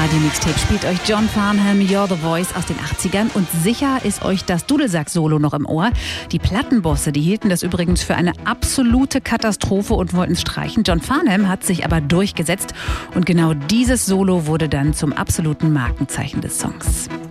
Radio-Mixtape spielt euch John Farnham, You're the Voice aus den 80ern und sicher ist euch das Dudelsack-Solo noch im Ohr. Die Plattenbosse, die hielten das übrigens für eine absolute Katastrophe und wollten es streichen. John Farnham hat sich aber durchgesetzt und genau dieses Solo wurde dann zum absoluten Markenzeichen des Songs.